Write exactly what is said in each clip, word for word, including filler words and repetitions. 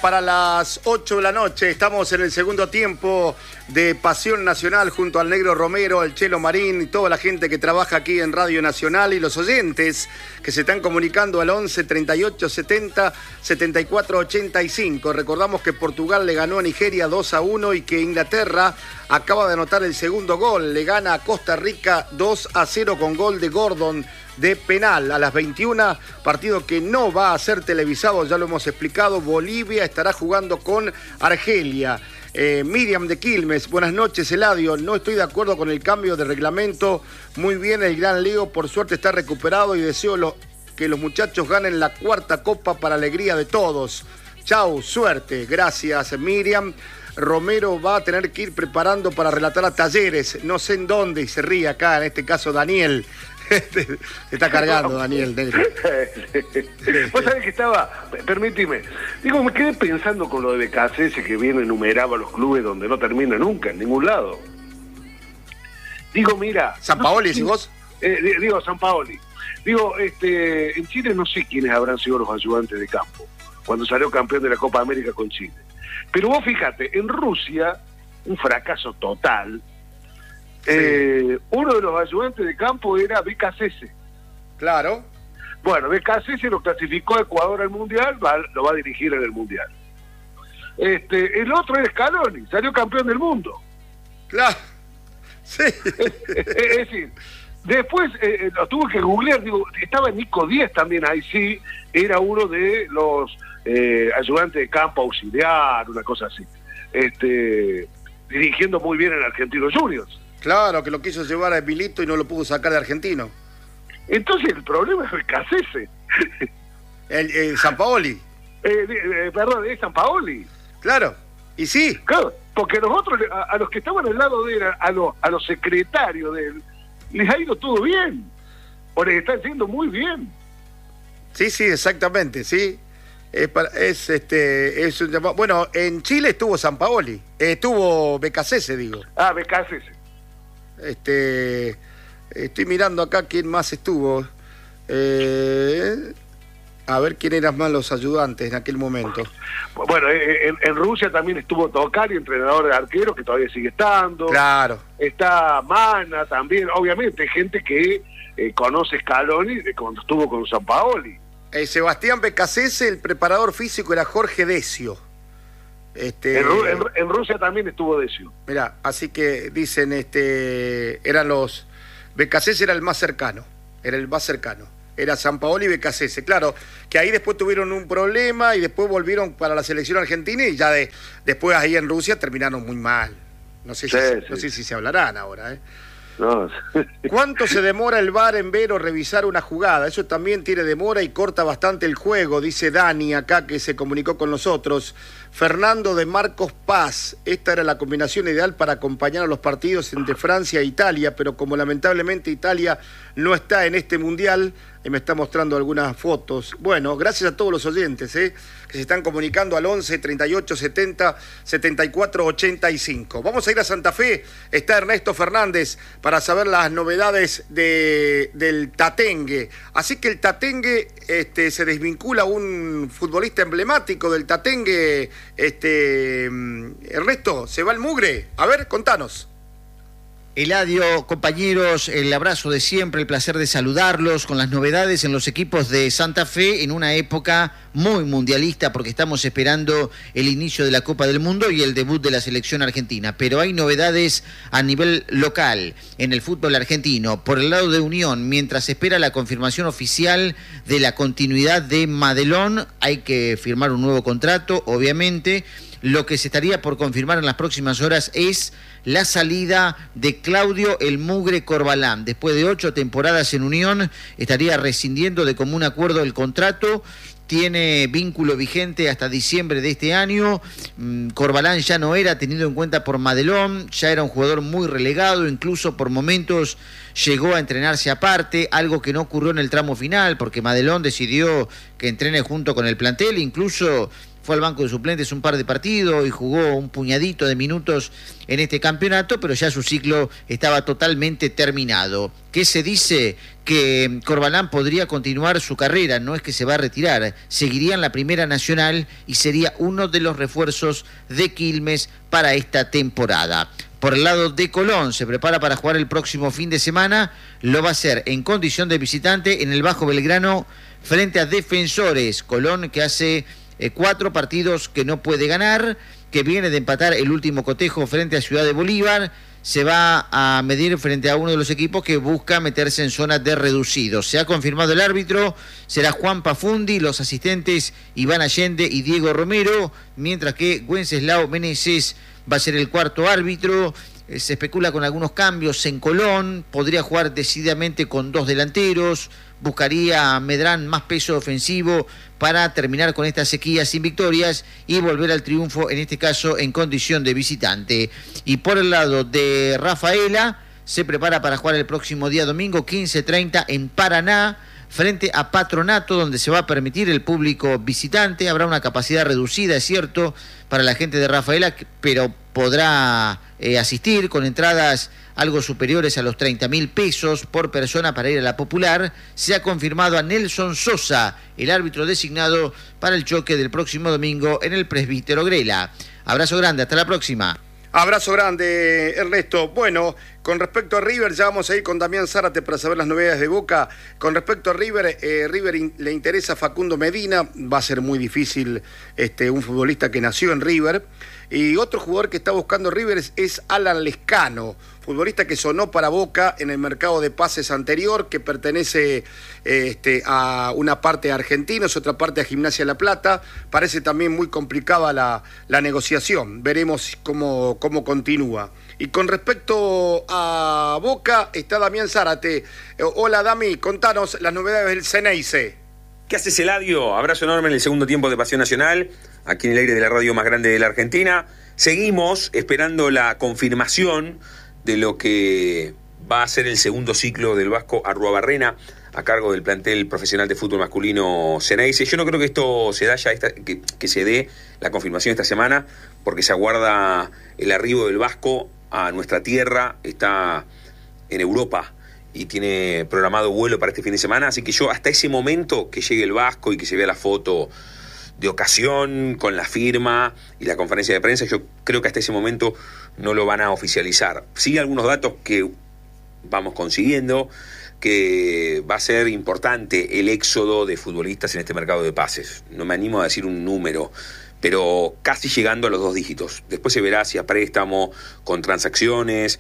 para las ocho de la noche. Estamos en el segundo tiempo de Pasión Nacional junto al Negro Romero, el Chelo Marín y toda la gente que trabaja aquí en Radio Nacional y los oyentes que se están comunicando al once, treinta y ocho, setenta, setenta y cuatro, ochenta y cinco. Recordamos que Portugal le ganó a Nigeria dos a uno y que Inglaterra acaba de anotar el segundo gol. Le gana a Costa Rica dos a cero con gol de Gordon de penal a las veintiuna, partido que no va a ser televisado, ya lo hemos explicado. Bolivia estará jugando con Argelia. Eh, Miriam de Quilmes, buenas noches, Eladio. No estoy de acuerdo con el cambio de reglamento. Muy bien el gran Leo, por suerte está recuperado y deseo lo, que los muchachos ganen la cuarta copa para alegría de todos. Chau, suerte. Gracias, Miriam. Romero va a tener que ir preparando para relatar a Talleres, no sé en dónde, y se ríe acá, en este caso Daniel. Se está cargando, Daniel. Vos sabés que estaba, permíteme, digo, me quedé pensando con lo de B K C S que viene enumeraba los clubes donde no termina nunca, en ningún lado. Digo, mira... ¿San Paoli, no sé, ¿y vos? Eh, digo, San Paoli. Digo, este, en Chile no sé quiénes habrán sido los ayudantes de campo cuando salió campeón de la Copa América con Chile. Pero vos fíjate, en Rusia, un fracaso total... Sí. Eh, uno de los ayudantes de campo era B K C S. Claro. Bueno, B K C S lo clasificó a Ecuador al Mundial, va, lo va a dirigir en el Mundial. Este, el otro era Scaloni, salió campeón del mundo. Claro. Sí. Es, es decir, después eh, lo tuve que googlear, digo, estaba Nico Díaz también, ahí sí, era uno de los eh, ayudantes de campo auxiliar, una cosa así. Este, dirigiendo muy bien en Argentinos Juniors. Claro, que lo quiso llevar a Emilito y no lo pudo sacar de Argentino. Entonces el problema es B K C S. El, el San Paoli. Eh, eh, perdón, es San Paoli. Claro, y sí. Claro, porque nosotros, a, a los que estaban al lado de él, a, los, a los secretarios de él, les ha ido todo bien. O les está haciendo muy bien. Sí, sí, exactamente, sí. Es, para, es este es un llamado. Bueno, en Chile estuvo San Paoli. Eh, estuvo B K C S, digo. Ah, B K C S. Este, estoy mirando acá quién más estuvo. Eh, a ver quién eran más los ayudantes en aquel momento. Bueno, en, en Rusia también estuvo Tocari, entrenador de arqueros, que todavía sigue estando. Claro. Está Mana también, obviamente, gente que eh, conoce Scaloni de cuando estuvo con San Paoli. Eh, Sebastián B K C S, el preparador físico era Jorge Decio. Este, en, en, en Rusia también estuvo Decio. Mira, así que dicen, este, eran los... B K C S era el más cercano, era el más cercano. Era San Paoli y B K C S. Claro, que ahí después tuvieron un problema y después volvieron para la selección argentina y ya de, después ahí en Rusia terminaron muy mal. No sé, sí, si, sí. No sé si se hablarán ahora, ¿eh? No. ¿Cuánto se demora el V A R en ver o revisar una jugada? Eso también tiene demora y corta bastante el juego, dice Dani acá que se comunicó con nosotros. Fernando de Marcos Paz, esta era la combinación ideal para acompañar a los partidos entre Francia e Italia, pero como lamentablemente Italia no está en este mundial, y me está mostrando algunas fotos. Bueno, gracias a todos los oyentes ¿eh? que se están comunicando al once, treinta y ocho, setenta, setenta y cuatro, ochenta y cinco. Vamos a ir a Santa Fe, está Ernesto Fernández para saber las novedades de, del Tatengue. Así que el Tatengue este, se desvincula un futbolista emblemático del Tatengue. Este, Ernesto, ¿se va el mugre? A ver, contanos. Eladio, compañeros, el abrazo de siempre, el placer de saludarlos con las novedades en los equipos de Santa Fe en una época muy mundialista porque estamos esperando el inicio de la Copa del Mundo y el debut de la selección argentina. Pero hay novedades a nivel local en el fútbol argentino. Por el lado de Unión, mientras se espera la confirmación oficial de la continuidad de Madelón, hay que firmar un nuevo contrato, obviamente. Lo que se estaría por confirmar en las próximas horas es la salida de Claudio El Mugre Corbalán. Después de ocho temporadas en Unión, estaría rescindiendo de común acuerdo el contrato. Tiene vínculo vigente hasta diciembre de este año. Corbalán ya no era tenido en cuenta por Madelón, ya era un jugador muy relegado, incluso por momentos llegó a entrenarse aparte, algo que no ocurrió en el tramo final, porque Madelón decidió que entrene junto con el plantel, incluso fue al banco de suplentes un par de partidos y jugó un puñadito de minutos en este campeonato, pero ya su ciclo estaba totalmente terminado. ¿Qué se dice? Que Corbalán podría continuar su carrera, no es que se va a retirar, seguiría en la Primera Nacional y sería uno de los refuerzos de Quilmes para esta temporada. Por el lado de Colón, se prepara para jugar el próximo fin de semana, lo va a hacer en condición de visitante en el Bajo Belgrano frente a Defensores. Colón que hace eh, cuatro partidos que no puede ganar, que viene de empatar el último cotejo frente a Ciudad de Bolívar, se va a medir frente a uno de los equipos que busca meterse en zona de reducidos. Se ha confirmado el árbitro, será Juan Pafundi, los asistentes Iván Allende y Diego Romero, mientras que Wenceslao Meneses va a ser el cuarto árbitro. Eh, se especula con algunos cambios en Colón, podría jugar decididamente con dos delanteros, buscaría Medrán más peso ofensivo para terminar con esta sequía sin victorias y volver al triunfo, en este caso en condición de visitante. Y por el lado de Rafaela, se prepara para jugar el próximo día domingo quince treinta en Paraná, frente a Patronato, donde se va a permitir el público visitante. Habrá una capacidad reducida, es cierto, para la gente de Rafaela, pero podrá eh, asistir con entradas algo superiores a los treinta mil pesos por persona para ir a la Popular. Se ha confirmado a Nelson Sosa, el árbitro designado para el choque del próximo domingo en el Presbítero Grela. Abrazo grande, hasta la próxima. Abrazo grande, Ernesto. Bueno, con respecto a River, ya vamos a ir con Damián Zárate para saber las novedades de Boca. Con respecto a River, eh, River in, le interesa a Facundo Medina, va a ser muy difícil este, un futbolista que nació en River. Y otro jugador que está buscando River es, es Alan Lescano, futbolista que sonó para Boca en el mercado de pases anterior, que pertenece eh, este, a una parte a Argentinos, otra parte a Gimnasia La Plata. Parece también muy complicada la, la negociación. Veremos cómo, cómo continúa. Y con respecto a Boca, está Damián Zárate. Eh, hola, Dami, contanos las novedades del Ceneice. ¿Qué haces, Eladio? Abrazo enorme en el segundo tiempo de Pasión Nacional, aquí en el aire de la radio más grande de la Argentina. Seguimos esperando la confirmación de lo que va a ser el segundo ciclo del Vasco Arruabarrena a cargo del plantel profesional de fútbol masculino Ceneice. Yo no creo que esto se da ya esta, que, que se dé la confirmación esta semana, porque se aguarda el arribo del Vasco a nuestra tierra, está en Europa y tiene programado vuelo para este fin de semana, así que yo hasta ese momento que llegue el Vasco y que se vea la foto de ocasión con la firma y la conferencia de prensa, yo creo que hasta ese momento no lo van a oficializar. Sí, algunos datos que vamos consiguiendo, que va a ser importante el éxodo de futbolistas en este mercado de pases. No me animo a decir un número, pero casi llegando a los dos dígitos. Después se verá si a préstamo, con transacciones,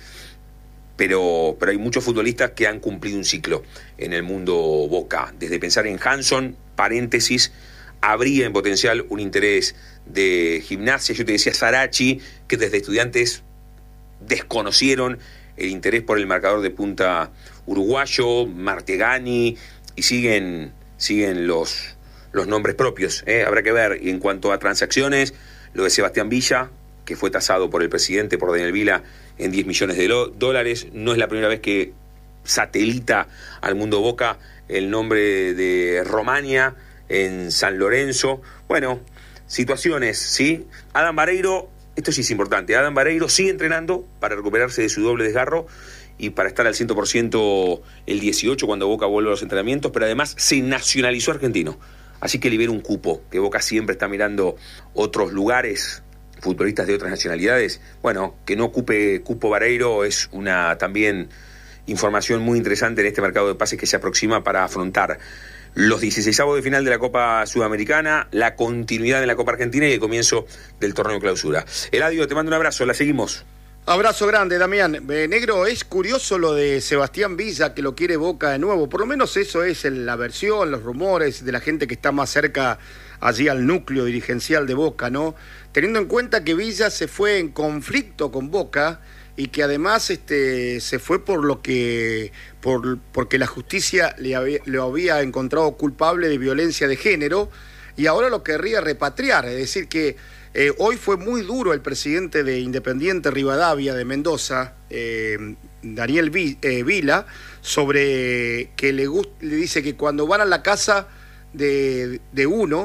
pero, pero hay muchos futbolistas que han cumplido un ciclo en el mundo Boca. Desde pensar en Hanson, paréntesis, habría en potencial un interés de Gimnasia. Yo te decía Sarachi, que desde Estudiantes desconocieron el interés por el marcador de punta uruguayo, Martegani, y siguen, siguen los, los nombres propios. ¿eh? Habrá que ver. Y en cuanto a transacciones, lo de Sebastián Villa, que fue tasado por el presidente, por Daniel Vila, en diez millones de dólares. No es la primera vez que satelita al mundo Boca el nombre de Romania en San Lorenzo. Bueno, situaciones, ¿sí? Adam Vareiro, esto sí es importante, Adam Vareiro sigue entrenando para recuperarse de su doble desgarro y para estar al cien por ciento el dieciocho cuando Boca vuelva a los entrenamientos, pero además se nacionalizó argentino. Así que libera un cupo, que Boca siempre está mirando otros lugares, futbolistas de otras nacionalidades. Bueno, que no ocupe cupo Vareiro es una también información muy interesante en este mercado de pases que se aproxima para afrontar los dieciseisavos de final de la Copa Sudamericana, la continuidad de la Copa Argentina y el comienzo del torneo clausura. Eladio, te mando un abrazo, la seguimos. Abrazo grande, Damián. Eh, negro, es curioso lo de Sebastián Villa, que lo quiere Boca de nuevo. Por lo menos eso es en la versión, los rumores de la gente que está más cerca allí al núcleo dirigencial de Boca, ¿no? Teniendo en cuenta que Villa se fue en conflicto con Boca y que además este, se fue por lo que por porque la justicia le había, lo había encontrado culpable de violencia de género y ahora lo querría repatriar. Es decir que eh, hoy fue muy duro el presidente de Independiente Rivadavia de Mendoza, eh, Daniel Vila, sobre que le, gust, le dice que cuando van a la casa de, de uno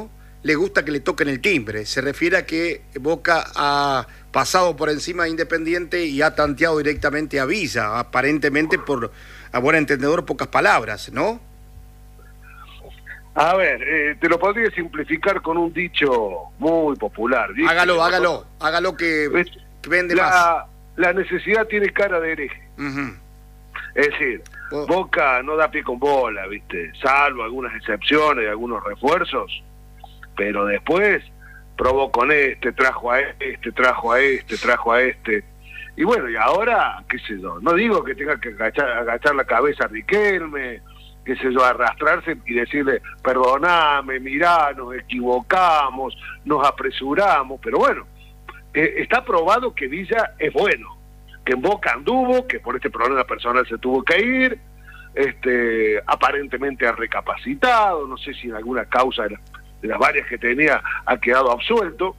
le gusta que le toquen el timbre. Se refiere a que Boca ha pasado por encima de Independiente y ha tanteado directamente a Villa, aparentemente por, a buen entendedor, pocas palabras, ¿no? A ver, eh, te lo podría simplificar con un dicho muy popular. ¿Viste? Hágalo, hágalo, hágalo que, que vende la, más. La necesidad tiene cara de hereje. Uh-huh. Es decir, oh. Boca no da pie con bola, ¿viste? Salvo algunas excepciones, algunos refuerzos, pero después probó con este, trajo a este, trajo a este, trajo a este. Y bueno, y ahora, qué sé yo, no digo que tenga que agachar, agachar la cabeza a Riquelme, qué sé yo, arrastrarse y decirle, perdoname, mirá, nos equivocamos, nos apresuramos, pero bueno, eh, está probado que Villa es bueno, que en Boca anduvo, que por este problema personal se tuvo que ir, este, aparentemente ha recapacitado, no sé si en alguna causa de, la, de las varias que tenía ha quedado absuelto,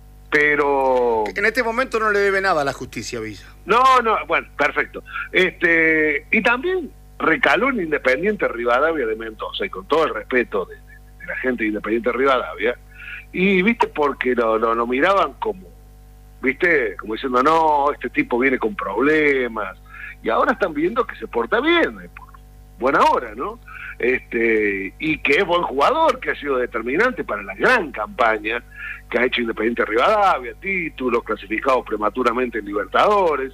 pero... En este momento no le debe nada a la justicia, Villa. No, no, bueno, perfecto. Este, y también recaló en Independiente Rivadavia de Mendoza, y con todo el respeto de, de, de la gente de Independiente Rivadavia, y viste, porque lo, lo, lo miraban como, viste, como diciendo, no, este tipo viene con problemas, y ahora están viendo que se porta bien, eh, por buena hora, ¿no? Este, y que es buen jugador, que ha sido determinante para la gran campaña que ha hecho Independiente Rivadavia, títulos, clasificados prematuramente en Libertadores,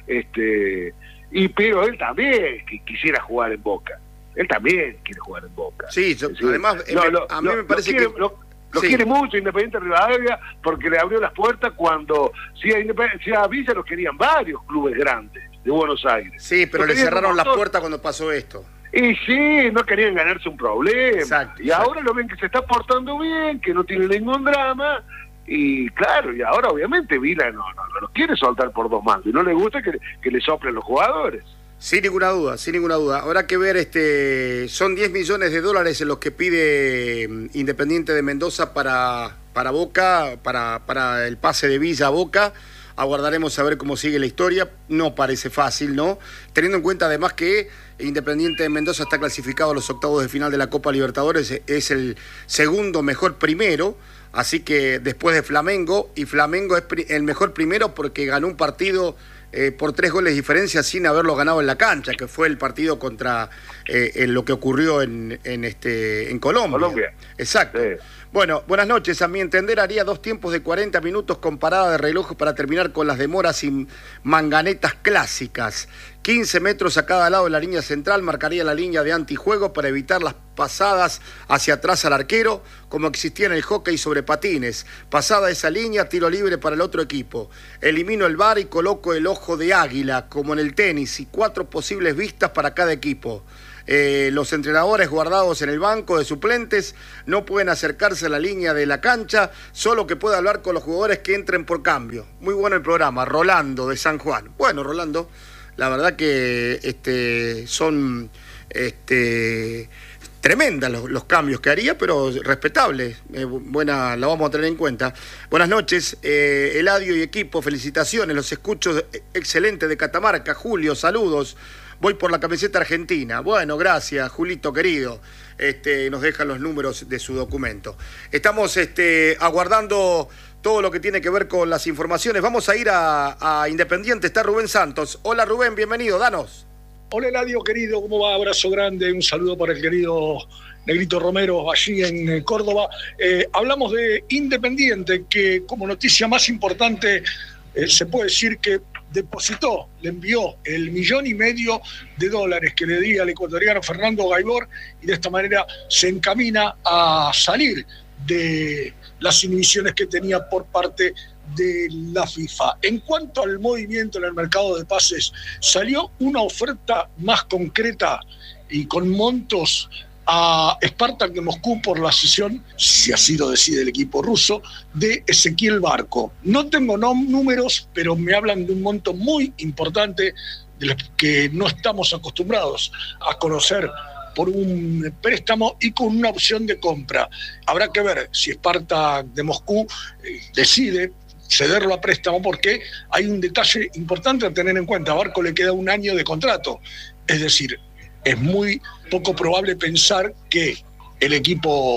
este, y pero él también que quisiera jugar en Boca, él también quiere jugar en Boca. Sí, yo, decir, además, lo, lo, a mí lo, me parece lo quiere, que... Lo, Lo sí. quiere mucho Independiente Rivadavia porque le abrió las puertas cuando, si a, si a Villa los querían varios clubes grandes de Buenos Aires. Sí, pero le cerraron las puertas cuando pasó esto. Y sí, no querían ganarse un problema. Exacto, y exacto. ahora lo ven que se está portando bien, que no tiene ningún drama. Y claro, y ahora obviamente Villa no, no, no lo quiere soltar por dos mangos. Y no le gusta que, que le soplen los jugadores. Sin ninguna duda, sin ninguna duda. Habrá que ver, este, son diez millones de dólares en los que pide Independiente de Mendoza para, para Boca, para, para el pase de Villa a Boca. Aguardaremos a ver cómo sigue la historia. No parece fácil, ¿no? Teniendo en cuenta además que Independiente de Mendoza está clasificado a los octavos de final de la Copa Libertadores, es el segundo mejor primero, así que después de Flamengo, y Flamengo es el mejor primero porque ganó un partido Eh, por tres goles de diferencia sin haberlo ganado en la cancha, que fue el partido contra eh, en lo que ocurrió en, en, este, en Colombia. Colombia. Exacto. Sí. Bueno, buenas noches. A mi entender haría dos tiempos de cuarenta minutos con parada de reloj para terminar con las demoras y manganetas clásicas. quince metros a cada lado de la línea central marcaría la línea de antijuego para evitar las pasadas hacia atrás al arquero, como existía en el hockey sobre patines. Pasada esa línea, tiro libre para el otro equipo. Elimino el V A R y coloco el ojo de águila, como en el tenis, y cuatro posibles vistas para cada equipo. Eh, los entrenadores guardados en el banco de suplentes no pueden acercarse a la línea de la cancha, solo que puede hablar con los jugadores que entren por cambio. Muy bueno el programa. Rolando de San Juan. Bueno, Rolando, la verdad que este, son este, tremendas los, los cambios que haría, pero respetables. Eh, buena, la vamos a tener en cuenta. Buenas noches, eh, Eladio y equipo, felicitaciones. Los escucho excelente de Catamarca. Julio, saludos. Voy por la camiseta argentina. Bueno, gracias, Julito querido. Este, nos dejan los números de su documento. Estamos este, aguardando todo lo que tiene que ver con las informaciones. Vamos a ir a, a Independiente. Está Rubén Santos. Hola Rubén, bienvenido, danos. Hola Eladio, querido, ¿cómo va? Abrazo grande, un saludo para el querido Negrito Romero allí en Córdoba. Eh, hablamos de Independiente, que como noticia más importante eh, se puede decir que depositó, le envió el millón y medio de dólares que le di al ecuatoriano Fernando Gaibor y de esta manera se encamina a salir de las inhibiciones que tenía por parte de la FIFA. En cuanto al movimiento en el mercado de pases, salió una oferta más concreta y con montos a Spartak de Moscú por la cesión, si así lo decide el equipo ruso, de Ezequiel Barco. No tengo no, números, pero me hablan de un monto muy importante de los que no estamos acostumbrados a conocer por un préstamo y con una opción de compra. Habrá que ver si Spartak de Moscú eh, decide cederlo a préstamo, porque hay un detalle importante a tener en cuenta. A Barco le queda un año de contrato, es decir, es muy poco probable pensar que el equipo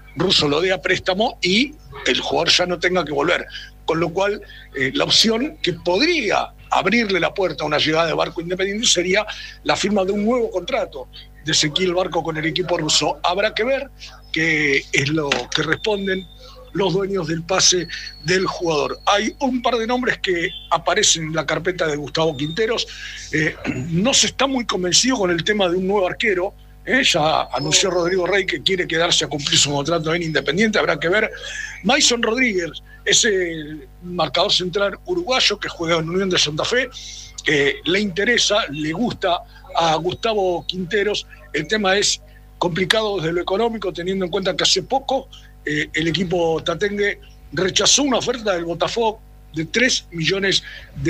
Russo lo dé a préstamo y el jugador ya no tenga que volver. Con lo cual, eh, la opción que podría abrirle la puerta a una llegada de Barco Independiente sería la firma de un nuevo contrato de Ezequiel Barco con el equipo ruso. Habrá que ver qué es lo que responden los dueños del pase del jugador. Hay un par de nombres que aparecen en la carpeta de Gustavo Quinteros. Eh, no se está muy convencido con el tema de un nuevo arquero. Eh, ya anunció Rodrigo Rey que quiere quedarse a cumplir su contrato en Independiente. Habrá que ver. Mason Rodríguez es el marcador central uruguayo que juega en Unión de Santa Fe. Eh, le interesa, le gusta a Gustavo Quinteros. El tema es complicado desde lo económico, teniendo en cuenta que hace poco eh, el equipo tatengue rechazó una oferta del Botafogo de tres millones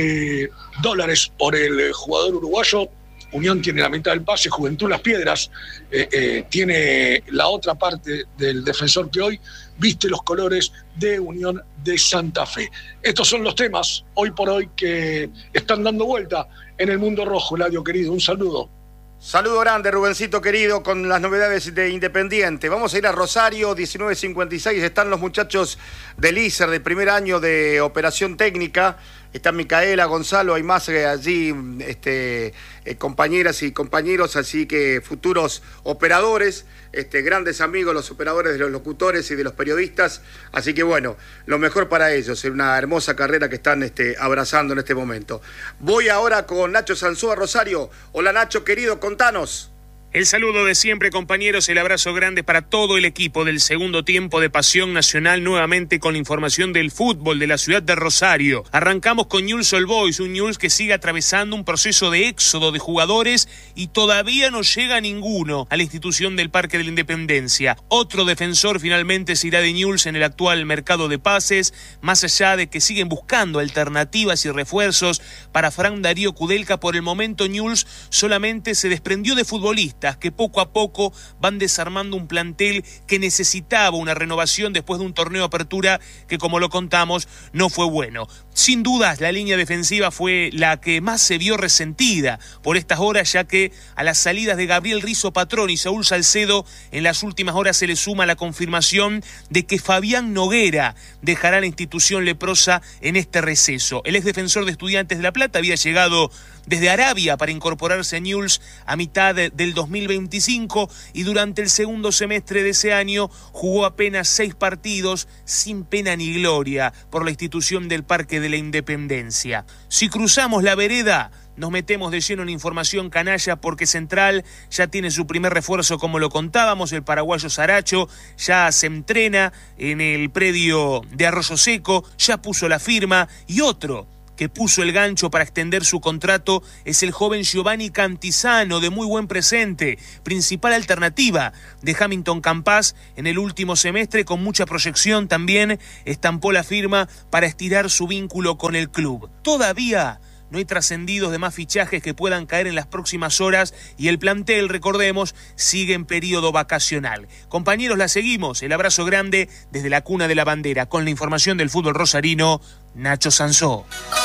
de dólares por el jugador uruguayo. Unión tiene la mitad del pase, Juventud Las Piedras eh, eh, tiene la otra parte del defensor que hoy viste los colores de Unión de Santa Fe. Estos son los temas hoy por hoy que están dando vuelta en el mundo rojo. Eladio querido, un saludo. Saludo grande, Rubencito querido, con las novedades de Independiente. Vamos a ir a Rosario, diecinueve cincuenta y seis. Están los muchachos del I S E R, de primer año de operación técnica. Está Micaela, Gonzalo, hay más eh, allí, este, eh, compañeras y compañeros, así que futuros operadores, este, grandes amigos, los operadores de los locutores y de los periodistas. Así que bueno, lo mejor para ellos, en una hermosa carrera que están este, abrazando en este momento. Voy ahora con Nacho Sansó a Rosario. Hola Nacho, querido, contanos. El saludo de siempre, compañeros, el abrazo grande para todo el equipo del segundo tiempo de Pasión Nacional, nuevamente con la información del fútbol de la ciudad de Rosario. Arrancamos con Newell's Old Boys, un Newell's que sigue atravesando un proceso de éxodo de jugadores y todavía no llega ninguno a la institución del Parque de la Independencia. Otro defensor finalmente se irá de Newell's en el actual mercado de pases, más allá de que siguen buscando alternativas y refuerzos para Fran Darío Kudelka. Por el momento Newell's solamente se desprendió de futbolistas que poco a poco van desarmando un plantel que necesitaba una renovación después de un torneo de apertura que, como lo contamos, no fue bueno. Sin dudas, la línea defensiva fue la que más se vio resentida por estas horas, ya que a las salidas de Gabriel Rizo Patrón y Saúl Salcedo, en las últimas horas se le suma la confirmación de que Fabián Noguera dejará la institución leprosa en este receso. El exdefensor de Estudiantes de La Plata había llegado desde Arabia para incorporarse a Newell's a mitad de, del dos mil veinticinco y durante el segundo semestre de ese año jugó apenas seis partidos sin pena ni gloria por la institución del Parque de la Independencia. Si cruzamos la vereda, nos metemos de lleno en información canalla porque Central ya tiene su primer refuerzo, como lo contábamos. El paraguayo Saracho ya se entrena en el predio de Arroyo Seco, ya puso la firma, y otro que puso el gancho para extender su contrato es el joven Giovanni Cantizano, de muy buen presente, principal alternativa de Hamilton Campas en el último semestre, con mucha proyección. También estampó la firma para estirar su vínculo con el club. Todavía no hay trascendidos de más fichajes que puedan caer en las próximas horas y el plantel, recordemos, sigue en periodo vacacional. Compañeros, la seguimos. El abrazo grande desde la cuna de la bandera. Con la información del fútbol rosarino, Nacho Sansó.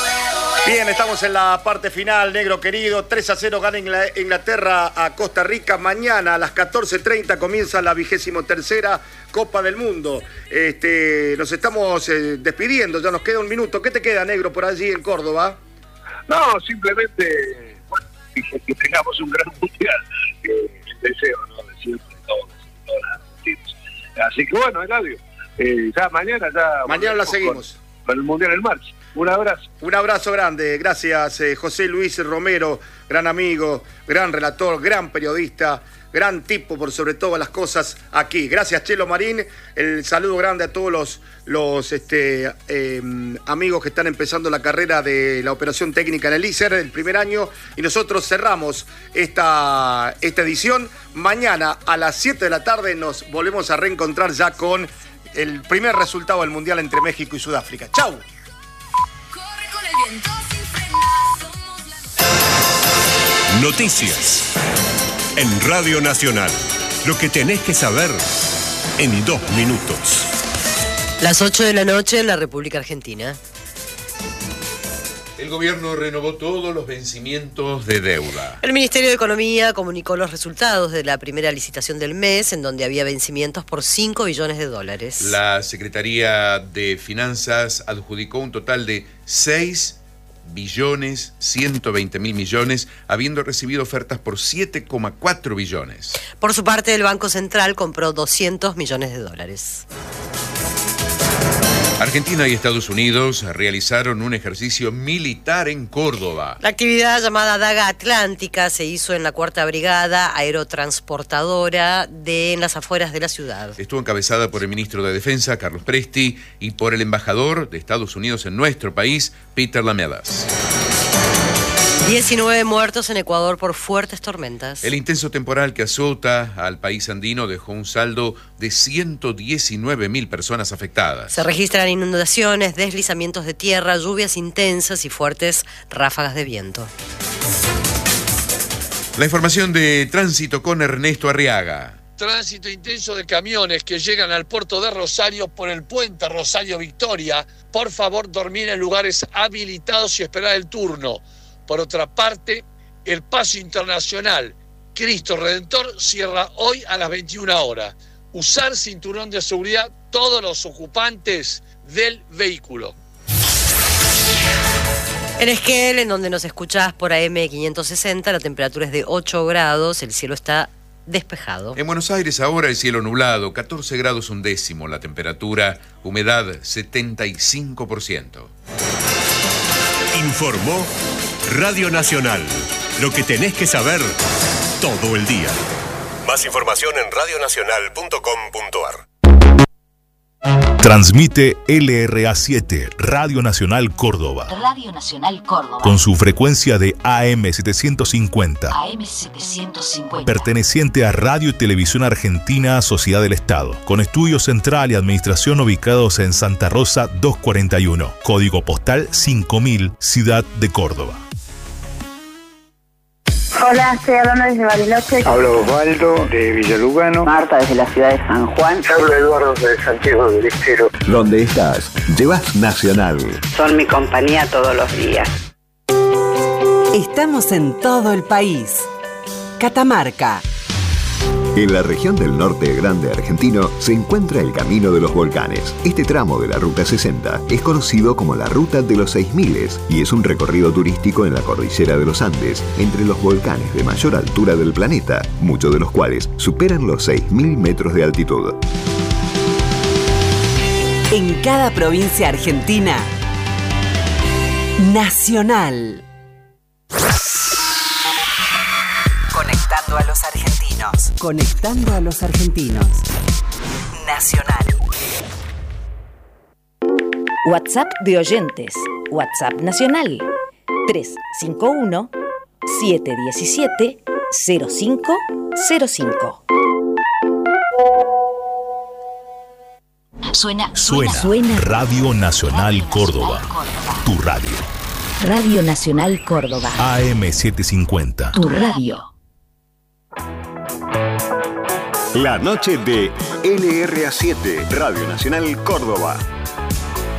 Bien, estamos en la parte final, negro querido. tres a cero gana Inglaterra a Costa Rica. Mañana a las catorce treinta comienza la vigésimo tercera Copa del Mundo. Este, nos estamos eh, despidiendo, ya nos queda un minuto. ¿Qué te queda, negro, por allí en Córdoba? No, simplemente bueno, que tengamos un gran mundial, que el deseo, ¿no?, de siempre, todos, todos los argentinos. Así que bueno, Eladio, eh, ya mañana ya mañana la seguimos con, con el mundial en marcha. Un abrazo. Un abrazo grande, gracias eh, José Luis Romero, gran amigo, gran relator, gran periodista, gran tipo por sobre todas las cosas aquí. Gracias, Chelo Marín. El saludo grande a todos los, los este, eh, amigos que están empezando la carrera de la operación técnica en el I S E R, el primer año. Y nosotros cerramos esta, esta edición. Mañana a las siete de la tarde nos volvemos a reencontrar ya con el primer resultado del Mundial entre México y Sudáfrica. ¡Chau! Noticias en Radio Nacional. Lo que tenés que saber en dos minutos. Las ocho de la noche en la República Argentina. El gobierno renovó todos los vencimientos de deuda. El Ministerio de Economía comunicó los resultados de la primera licitación del mes, en donde había vencimientos por cinco billones de dólares. La Secretaría de Finanzas adjudicó un total de seis billones ciento veinte mil millones, habiendo recibido ofertas por siete coma cuatro billones. Por su parte, el Banco Central compró doscientos millones de dólares. Argentina y Estados Unidos realizaron un ejercicio militar en Córdoba. La actividad llamada Daga Atlántica se hizo en la Cuarta Brigada Aerotransportadora de en las afueras de la ciudad. Estuvo encabezada por el ministro de Defensa, Carlos Presti, y por el embajador de Estados Unidos en nuestro país, Peter Lamelas. diecinueve muertos en Ecuador por fuertes tormentas. El intenso temporal que azota al país andino dejó un saldo de ciento diecinueve mil personas afectadas. Se registran inundaciones, deslizamientos de tierra, lluvias intensas y fuertes ráfagas de viento. La información de tránsito con Ernesto Arriaga. Tránsito intenso de camiones que llegan al puerto de Rosario por el puente Rosario Victoria. Por favor, dormir en lugares habilitados y esperar el turno. Por otra parte, el paso internacional Cristo Redentor cierra hoy a las veintiuna horas. Usar cinturón de seguridad todos los ocupantes del vehículo. En Esquel, en donde nos escuchás por A M quinientos sesenta, la temperatura es de ocho grados, el cielo está despejado. En Buenos Aires ahora el cielo nublado, catorce grados un décimo, la temperatura, humedad setenta y cinco por ciento. Informó Radio Nacional. Lo que tenés que saber todo el día. Más información en radio nacional punto com punto a r. Transmite L R A siete, Radio Nacional Córdoba. Radio Nacional Córdoba. Con su frecuencia de A M setecientos cincuenta. A M setecientos cincuenta. Perteneciente a Radio y Televisión Argentina, Sociedad del Estado. Con estudio central y administración ubicados en Santa Rosa doscientos cuarenta y uno. Código postal cinco mil, Ciudad de Córdoba. Hola, estoy hablando desde Bariloche. Hablo Osvaldo de Villalugano. Marta desde la ciudad de San Juan. Hablo Eduardo de Santiago del Estero. Donde estás, llevas Nacional. Son mi compañía todos los días. Estamos en todo el país. Catamarca. En la región del norte grande argentino se encuentra el Camino de los Volcanes. Este tramo de la Ruta sesenta es conocido como la Ruta de los seis miles y es un recorrido turístico en la cordillera de los Andes, entre los volcanes de mayor altura del planeta, muchos de los cuales superan los seis mil metros de altitud. En cada provincia argentina, Nacional. Conectando a los argentinos. Conectando a los argentinos. Nacional. WhatsApp de oyentes. WhatsApp nacional. tres cinco uno, siete uno siete, cero cinco cero cinco. Suena, Suena. Suena. Radio Nacional Córdoba. Tu radio. Radio Nacional Córdoba. A M setecientos cincuenta. Tu radio. La noche de L R A siete, Radio Nacional Córdoba.